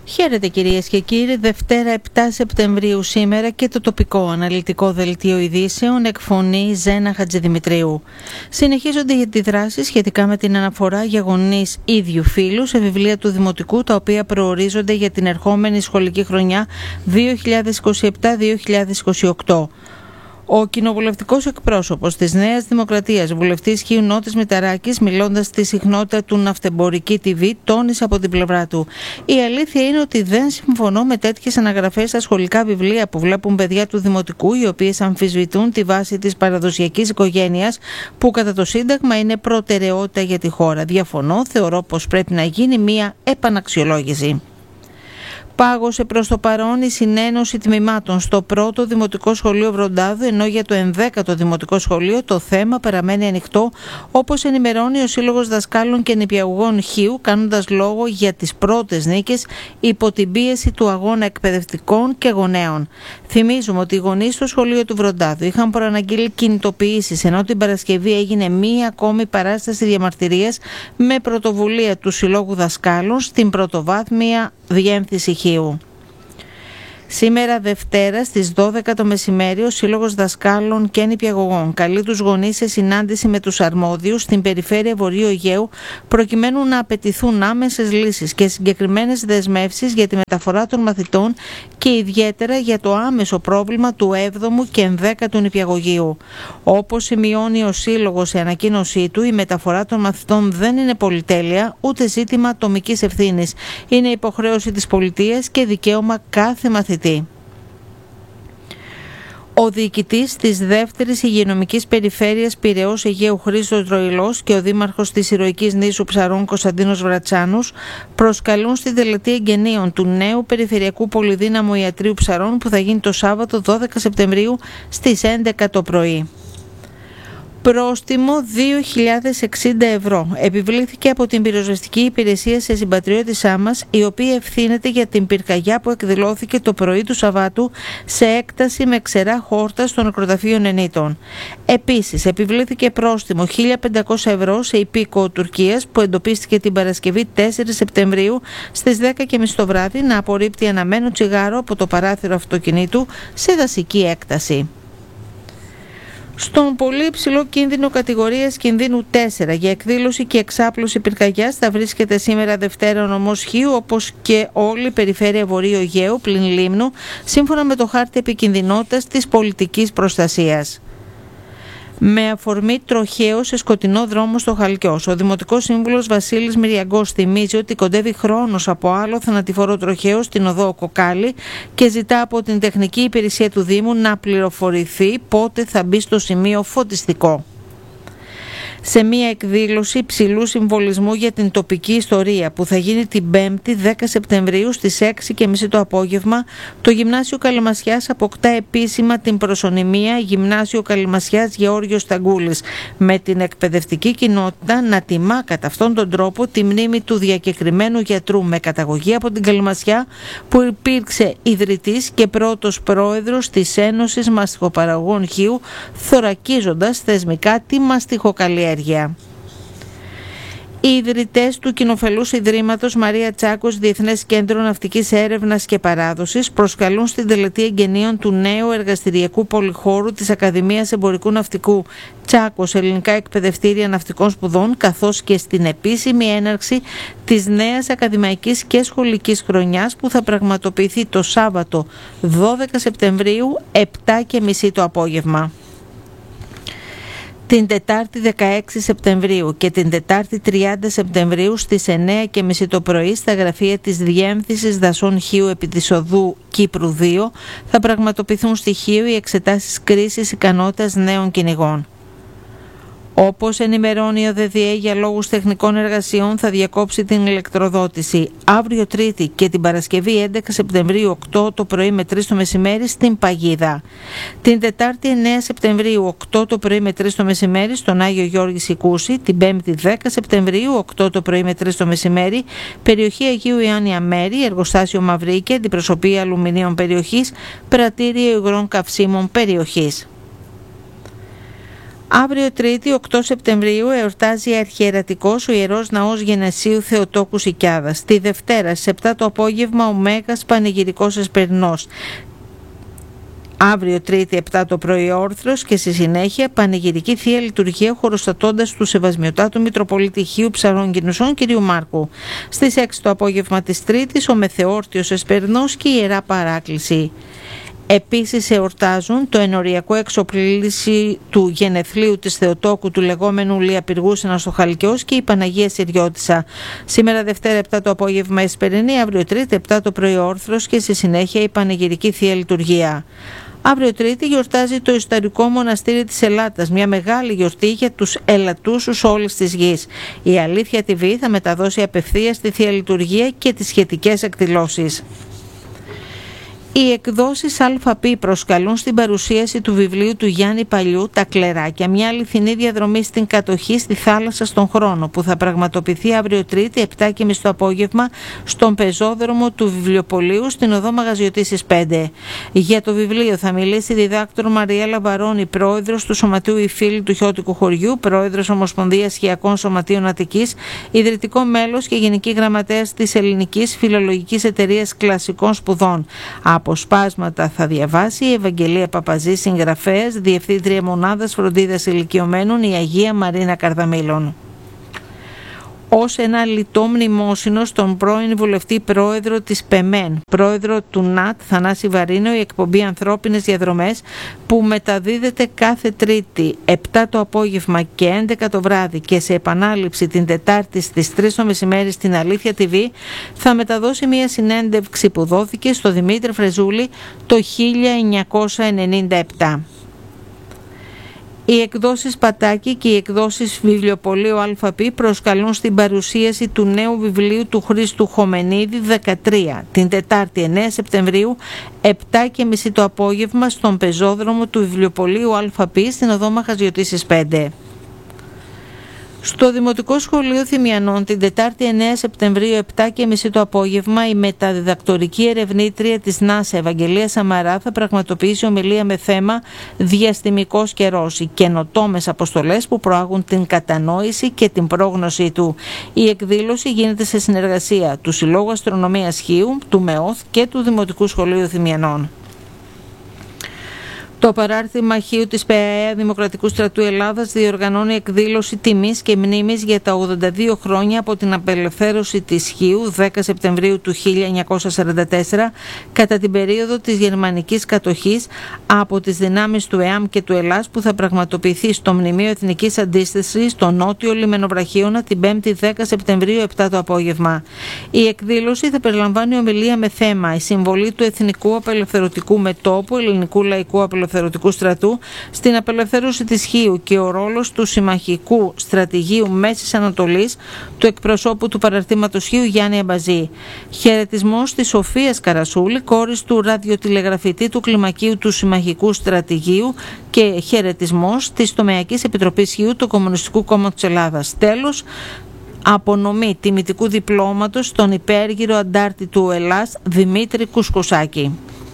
Χαίρετε κυρίες και κύριοι, Δευτέρα 7 Σεπτεμβρίου σήμερα και το τοπικό αναλυτικό δελτίο ειδήσεων εκφωνεί Ζένα Χατζηδημητρίου. Συνεχίζονται οι αντιδράσεις σχετικά με την αναφορά για γονείς ίδιου φύλου σε βιβλία του Δημοτικού, τα οποία προορίζονται για την ερχόμενη σχολική χρονιά 2027-2028. Ο κοινοβουλευτικός εκπρόσωπος της Νέας Δημοκρατίας, βουλευτής Χίου Νότης Μηταράκης, μιλώντας στη συχνότητα του Ναυτεμπορική TV, τόνισε από την πλευρά του: «Η αλήθεια είναι ότι δεν συμφωνώ με τέτοιες αναγραφές στα σχολικά βιβλία που βλέπουν παιδιά του Δημοτικού, οι οποίες αμφισβητούν τη βάση της παραδοσιακής οικογένειας, που κατά το Σύνταγμα είναι προτεραιότητα για τη χώρα. Διαφωνώ, θεωρώ πως πρέπει να γίνει μία επαναξιολόγηση». Πάγωσε προς το παρόν η συνένωση τμήματων στο πρώτο Δημοτικό Σχολείο Βροντάδου, ενώ για το 11ο Δημοτικό Σχολείο το θέμα παραμένει ανοιχτό, όπως ενημερώνει ο Σύλλογος Δασκάλων και Νηπιαγωγών Χίου, κάνοντας λόγο για τις πρώτες νίκες υπό την πίεση του αγώνα εκπαιδευτικών και γονέων. Θυμίζουμε ότι οι γονείς στο σχολείο του Βροντάδου είχαν προαναγγείλει κινητοποιήσεις, ενώ την Παρασκευή έγινε μία ακόμη παράσταση διαμαρτυρίας με πρωτοβουλία του Συλλόγου Δασκάλων στην πρωτοβάθμια διεύθυνση Χίου. Σήμερα Δευτέρα στις 12 το μεσημέρι ο Σύλλογος Δασκάλων και Νηπιαγωγών καλεί τους γονείς σε συνάντηση με τους αρμόδιους στην περιφέρεια Βορείου Αιγαίου, προκειμένου να απαιτηθούν άμεσες λύσεις και συγκεκριμένες δεσμεύσεις για τη μεταφορά των μαθητών και ιδιαίτερα για το άμεσο πρόβλημα του 7ου και 11ου νηπιαγωγείου. Όπως σημειώνει ο Σύλλογος σε ανακοίνωσή του, η μεταφορά των μαθητών δεν είναι πολυτέλεια ούτε ζήτημα ατομικής ευθύνης. Είναι υποχρέωση της πολιτείας και δικαίωμα κάθε μαθητή. Ο διοικητής της δεύτερης υγειονομικής περιφέρειας Πειραιώς Αιγαίου Χρήστος Ροηλός και ο δήμαρχος της ηρωικής νήσου Ψαρών Κωνσταντίνος Βρατσάνους προσκαλούν στην τελετή εγγενείων του νέου περιφερειακού πολυδύναμου ιατρείου Ψαρών, που θα γίνει το Σάββατο 12 Σεπτεμβρίου στις 11 το πρωί. Πρόστιμο 2.060 ευρώ επιβλήθηκε από την πυροσβεστική υπηρεσία σε συμπατριώτησά μας, η οποία ευθύνεται για την πυρκαγιά που εκδηλώθηκε το πρωί του Σαββάτου σε έκταση με ξερά χόρτα στο νεκροταφείο Νενήτων. Επίσης, επιβλήθηκε πρόστιμο 1.500 ευρώ σε υπήκοο Τουρκίας, που εντοπίστηκε την Παρασκευή 4 Σεπτεμβρίου στις 10.30 το βράδυ να απορρίπτει αναμένο τσιγάρο από το παράθυρο αυτοκινήτου σε δασική έκταση. Στον πολύ υψηλό κίνδυνο κατηγορίας κινδύνου 4 για εκδήλωση και εξάπλωση πυρκαγιάς θα βρίσκεται σήμερα Δευτέρα ο νομός Χίου, όπως και όλη η περιφέρεια Βορείου Αιγαίου πλην Λίμνου, σύμφωνα με το χάρτη επικινδυνότητας της πολιτικής προστασίας. Με αφορμή τροχαίο σε σκοτεινό δρόμο στο Χαλκιός, ο Δημοτικός Σύμβουλος Βασίλης Μυριαγκός θυμίζει ότι κοντεύει χρόνος από άλλο θανατηφόρο τροχαίο στην οδό Κοκάλη και ζητά από την τεχνική υπηρεσία του Δήμου να πληροφορηθεί πότε θα μπει στο σημείο φωτιστικό. Σε μια εκδήλωση υψηλού συμβολισμού για την τοπική ιστορία που θα γίνει την 5η 10 Σεπτεμβρίου στις 6.30 το απόγευμα, το Γυμνάσιο Καλαμασιάς αποκτά επίσημα την προσωνυμία Γυμνάσιο Καλαμασιάς Γεώργιος Σταγκούλης, με την εκπαιδευτική κοινότητα να τιμά κατά αυτόν τον τρόπο τη μνήμη του διακεκριμένου γιατρού με καταγωγή από την Καλαμασιά, που υπήρξε ιδρυτής και πρώτος πρόεδρος της Ένωσης Μαστιχοπαραγωγών Χίου, θωρακίζοντας θεσμικά τη μαστιχοκαλλιέργεια. Οι ιδρυτές του κοινοφελούς Ιδρύματος Μαρία Τσάκος Διεθνές Κέντρο Ναυτικής Έρευνας και Παράδοσης προσκαλούν στην τελετή εγγενείων του νέου εργαστηριακού πολυχώρου της Ακαδημίας Εμπορικού Ναυτικού Τσάκος Ελληνικά Εκπαιδευτήρια Ναυτικών Σπουδών, καθώς και στην επίσημη έναρξη της νέας ακαδημαϊκής και σχολικής χρονιάς, που θα πραγματοποιηθεί το Σάββατο 12 Σεπτεμβρίου 7.30 το απόγευμα. Την Τετάρτη 16 Σεπτεμβρίου και την Τετάρτη 30 Σεπτεμβρίου στις 9.30 το πρωί στα γραφεία της Διεύθυνσης Δασών Χίου επί της οδού Κύπρου 2 θα πραγματοποιηθούν στη Χίου οι εξετάσεις κρίσης ικανότητας νέων κυνηγών. Όπως ενημερώνει ο ΔΔΕ, για λόγους τεχνικών εργασιών θα διακόψει την ηλεκτροδότηση αύριο Τρίτη και την Παρασκευή 11 Σεπτεμβρίου 8 το πρωί με 3 το μεσημέρι στην Παγίδα. Την Τετάρτη 9 Σεπτεμβρίου 8 το πρωί με 3 το μεσημέρι στον Άγιο Γιώργη Σικούση. Την Πέμπτη 10 Σεπτεμβρίου 8 το πρωί με 3 το μεσημέρι περιοχή Αγίου Ιωάννη Αμέρη, εργοστάσιο Μαυρίκη, αντιπροσωπεία αλουμινίων περιοχής, πρατήριο υγρών καυσίμων περιοχής. Αύριο Τρίτη, 8 Σεπτεμβρίου, εορτάζει Αρχιερατικός ο Ιερός Ναός Γενεσίου Θεοτόκου Σικιάδας. Τη Δευτέρα, στις 7 το απόγευμα, ο Μέγας Πανηγυρικός Εσπερινός. Αύριο Τρίτη, 7 το πρωί, όρθρος και στη συνέχεια πανηγυρική Θεία Λειτουργία χωροστατώντας του Σεβασμιωτάτου Μητροπολίτη Χίου Ψαρών Κινουσών κ. Μάρκου. Στις 6 το απόγευμα της Τρίτης, ο Μεθεόρτιος Εσπερινός και η Ιερά Παράκληση. Επίσης εορτάζουν το ενοριακό εξοπλίση του γενεθλίου της Θεοτόκου του λεγόμενου Λιαπυργούσαινα στο Χαλκιός και η Παναγία Συριώτισσα. Σήμερα Δευτέρα 7 το απόγευμα Εσπερινή, αύριο Τρίτη 7 το πρωί όρθρος και στη συνέχεια η Πανηγυρική Θεία Λειτουργία. Αύριο Τρίτη γιορτάζει το Ιστορικό Μοναστήρι της Ελλάτας, μια μεγάλη γιορτή για τους ελαττούσους όλης της γης. Η Αλήθεια TV θα μεταδώσει απευθείας τη Θεία Λειτουργία και τις σχετικές εκδηλώσεις. Οι εκδόσεις ΑΠ προσκαλούν στην παρουσίαση του βιβλίου του Γιάννη Παλιού «Τα Κλεράκια», μια αληθινή διαδρομή στην κατοχή στη θάλασσα στον χρόνο, που θα πραγματοποιηθεί αύριο Τρίτη 7:30 το απόγευμα στον πεζόδρομο του Βιβλιοπωλείου στην οδό Μαγαζιωτήσης 5. Για το βιβλίο θα μιλήσει η διδάκτορ Μαριέλα Βαρώνη, πρόεδρος του Σωματείου «Οι Φίλοι του Χιώτικου Χωριού», πρόεδρος Ομοσπονδίας Χιακών Σωματείων Αττικής, ιδρυτικό μέλος και γενική γραμματέας της Ελληνικής Φιλολογικής Εταιρείας Κλασικών Σπουδών. Αποσπάσματα θα διαβάσει η Ευαγγελία Παπαζή, συγγραφέας, Διευθύντρια Μονάδας Φροντίδας Ηλικιωμένων, η Αγία Μαρίνα Καρδαμήλων. Ως ένα λιτό μνημόσυνο στον πρώην βουλευτή πρόεδρο της ΠΕΜΕΝ, πρόεδρο του ΝΑΤ Θανάση Βαρίνο, η εκπομπή Ανθρώπινες Διαδρομές, που μεταδίδεται κάθε Τρίτη 7 το απόγευμα και 11 το βράδυ και σε επανάληψη την Τετάρτη στις 3 το μεσημέρι στην Αλήθεια TV, θα μεταδώσει μια συνέντευξη που δόθηκε στο Δημήτρη Φρεζούλη το 1997. Οι εκδόσεις Πατάκη και οι εκδόσεις Βιβλιοπωλείου ΑΠ προσκαλούν στην παρουσίαση του νέου βιβλίου του Χρήστου Χομενίδη 13 την Τετάρτη 9 Σεπτεμβρίου 7:30 το απόγευμα στον πεζόδρομο του Βιβλιοπωλείου ΑΠ στην οδό Μαχαζιωτήσης 5. Στο Δημοτικό Σχολείο Θυμιανών την Τετάρτη 9 Σεπτεμβρίου 7:30 το απόγευμα η μεταδιδακτορική ερευνήτρια της ΝΑΣΑ Ευαγγελία Σαμαρά θα πραγματοποιήσει ομιλία με θέμα «Διαστημικός καιρός, οι καινοτόμες αποστολές που προάγουν την κατανόηση και την πρόγνωσή του». Η εκδήλωση γίνεται σε συνεργασία του Συλλόγου Αστρονομίας Χίου, του ΜΕΟΘ και του Δημοτικού Σχολείου Θυμιανών. Το παράρτημα Χίου της ΠΑΕΑ Δημοκρατικού Στρατού Ελλάδας διοργανώνει εκδήλωση τιμής και μνήμης για τα 82 χρόνια από την απελευθέρωση της Χίου 10 Σεπτεμβρίου του 1944 κατά την περίοδο της γερμανικής κατοχής από τις δυνάμεις του ΕΑΜ και του Ελλάς, που θα πραγματοποιηθεί στο Μνημείο Εθνικής Αντίστασης στο Νότιο Λιμενοβραχίωνα την 5η 10 Σεπτεμβρίου 7 το απόγευμα. Η εκδήλωση θα περιλαμβάνει ομιλία με θέμα «Η συμβολή του Εθνικού Απελευθερωτικού Μετώπου Ελληνικού Λαϊκού Απελευθερωτικού Στρατού στην απελευθέρωση της Χίου και ο ρόλος του Συμμαχικού Στρατηγείου Μέσης Ανατολής του εκπροσώπου του παραρτήματος Χίου Γιάννη Αμπαζή. Χαιρετισμός της Σοφίας Καρασούλη, κόρης του ραδιοτηλεγραφητή του Κλιμακίου του Συμμαχικού Στρατηγείου, και χαιρετισμός της Τομεακής Επιτροπής Χίου του Κομμουνιστικού Κόμματος Ελλάδας. Τέλος, απονομή τιμητικού διπλώματος στον υπέργυρο αντάρτη του Ελλάς Δημήτρη Κουσκουσάκη.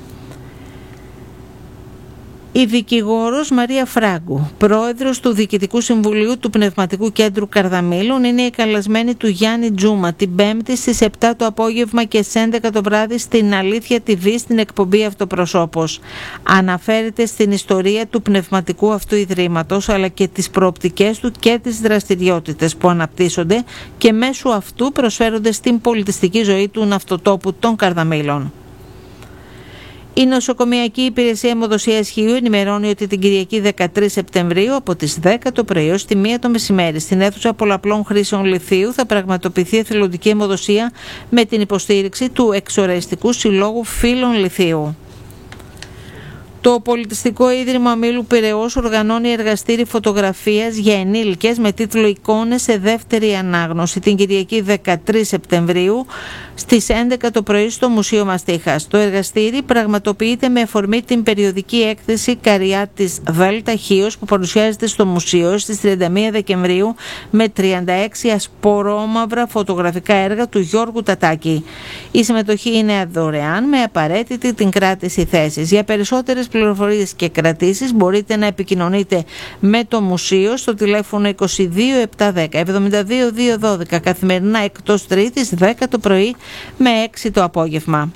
Η δικηγόρος Μαρία Φράγκου, πρόεδρος του Διοικητικού Συμβουλίου του Πνευματικού Κέντρου Καρδαμήλων, είναι η καλεσμένη του Γιάννη Τζούμα την 5η στις 7 το απόγευμα και στις 11 το βράδυ στην Αλήθεια TV στην εκπομπή Αυτοπροσώπος. Αναφέρεται στην ιστορία του πνευματικού αυτού ιδρύματος, αλλά και τις προοπτικές του και τις δραστηριότητες που αναπτύσσονται και μέσω αυτού προσφέρονται στην πολιτιστική ζωή του ναυτοτόπου των Καρδαμήλων. Η Νοσοκομιακή Υπηρεσία Αιμοδοσίας Χίου ενημερώνει ότι την Κυριακή 13 Σεπτεμβρίου από τις 10 το πρωί ως τη 1 το μεσημέρι στην αίθουσα πολλαπλών χρήσεων λιθίου θα πραγματοποιηθεί εθελοντική αιμοδοσία με την υποστήριξη του Εξοραϊστικού Συλλόγου Φίλων Λιθίου. Το Πολιτιστικό Ίδρυμα Ομίλου Πειραιώς οργανώνει εργαστήρι φωτογραφίας για ενήλικες με τίτλο «Εικόνες σε δεύτερη ανάγνωση» την Κυριακή 13 Σεπτεμβρίου στις 11 το πρωί στο Μουσείο Μαστίχας. Το εργαστήρι πραγματοποιείται με αφορμή την περιοδική έκθεση Καριάτης Δέλτα Χίος που παρουσιάζεται στο Μουσείο στις 31 Δεκεμβρίου με 36 ασπορόμαυρα φωτογραφικά έργα του Γιώργου Τατάκη. Η συμμετοχή είναι δωρεάν με απαραίτητη την κράτηση θέσης. Για περισσότερες πληροφορίες και κρατήσεις μπορείτε να επικοινωνείτε με το Μουσείο στο τηλέφωνο 22 710 72 212 καθημερινά εκτός Τρίτης 10 το πρωί με 6 το απόγευμα.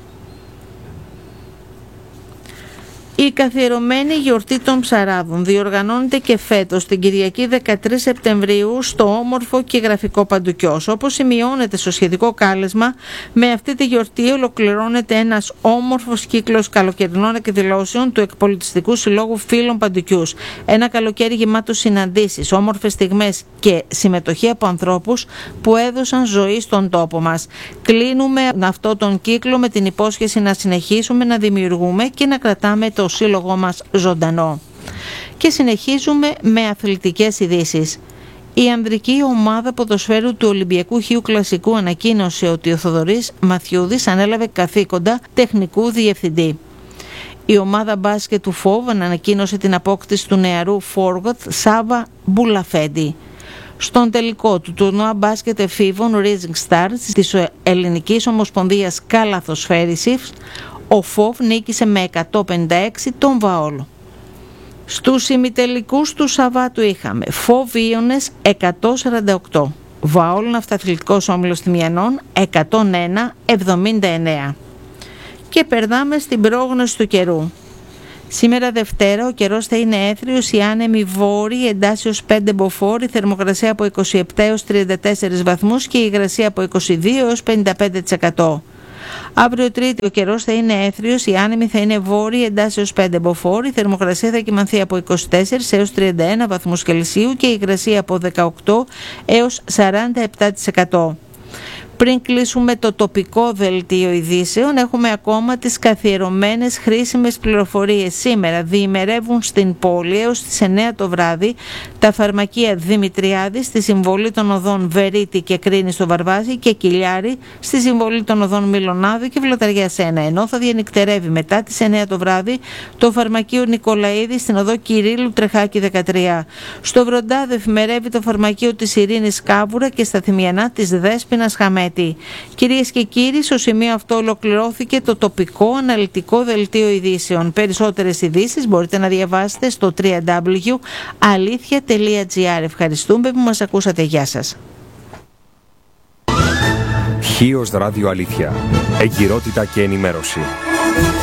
Η καθιερωμένη γιορτή των ψαράδων διοργανώνεται και φέτος την Κυριακή 13 Σεπτεμβρίου στο όμορφο και γραφικό Παντουκιός. Όπως σημειώνεται στο σχετικό κάλεσμα, με αυτή τη γιορτή ολοκληρώνεται ένας όμορφος κύκλος καλοκαιρινών εκδηλώσεων του Εκπολιτιστικού Συλλόγου Φίλων Παντουκιούς. Ένα καλοκαίρι γεμάτο συναντήσεις, όμορφες στιγμές και συμμετοχή από ανθρώπους που έδωσαν ζωή στον τόπο μας. Κλείνουμε αυτό τον κύκλο με την υπόσχεση να συνεχίσουμε να δημιουργούμε και να κρατάμε το σύλλογό μας ζωντανό. Και συνεχίζουμε με αθλητικές ειδήσεις. Η ανδρική ομάδα ποδοσφαίρου του Ολυμπιακού Χίου Κλασικού ανακοίνωσε ότι ο Θοδωρής Μαθιούδης ανέλαβε καθήκοντα τεχνικού διευθυντή. Η ομάδα μπάσκετ του ΦΟΒ ανακοίνωσε την απόκτηση του νεαρού φόρβαρντ Σάβα Μπουλαφέντη. Στον τελικό του τουρνουά μπάσκετ εφήβων Rising Stars της Ελληνικής Ομοσπονδίας Καλαθοσφαίρισης, ο ΦΟΒ νίκησε με 156 τον Βαόλο. Στους ημιτελικούς του Σαββάτου είχαμε ΦΟΒ Ίωνες 148, Βαόλο Ναυταθλητικός Όμιλος Τιμιανών 101-79. Και περνάμε στην πρόγνωση του καιρού. Σήμερα Δευτέρα ο καιρός θα είναι έθριος, η άνεμη βόρειη εντάσσεως 5 μποφόρ, η θερμοκρασία από 27 έως 34 βαθμούς και η υγρασία από 22 έως 55%. Αύριο Τρίτη ο καιρός θα είναι έθριος, η άνεμη θα είναι βόρειη εντάσσεως 5 μποφόρ, η θερμοκρασία θα κυμανθεί από 24 έως 31 βαθμούς Κελσίου και η υγρασία από 18 έως 47%. Πριν κλείσουμε το τοπικό δελτίο ειδήσεων, έχουμε ακόμα τις καθιερωμένες χρήσιμες πληροφορίες. Σήμερα διημερεύουν στην πόλη έως τις 9 το βράδυ τα φαρμακεία Δημητριάδη στη συμβολή των οδών Βερίτη και Κρίνη στο Βαρβάζι και Κιλιάρη στη συμβολή των οδών Μιλονάδη και Βλαταριάς 1. Ενώ θα διανυκτερεύει μετά τις 9 το βράδυ το φαρμακείο Νικολαίδη στην οδό Κυρίλου Τρεχάκη 13. Στο Βροντάδο εφημερεύει το φαρμακείο της Ειρήνης Κάβουρα και στα Θυμιανά της Δέσποινας Χαμέ. Κυρίες και κύριοι, στο σημείο αυτό ολοκληρώθηκε το τοπικό αναλυτικό δελτίο ειδήσεων. Περισσότερες ειδήσεις μπορείτε να διαβάσετε στο www.alithia.gr. Ευχαριστούμε που μας ακούσατε. Γεια σας. Χίος Ράδιο Αλήθεια. Εγκυρότητα και ενημέρωση.